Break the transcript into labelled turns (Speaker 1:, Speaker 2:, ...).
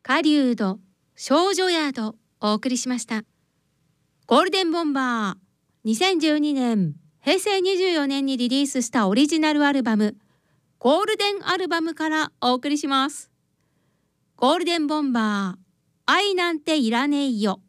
Speaker 1: 狩人少女宿お送りしました。ゴールデンボンバー2012年平成24年にリリースしたオリジナルアルバムゴールデンアルバムからお送りします。ゴールデンボンバー愛なんていらねえよ。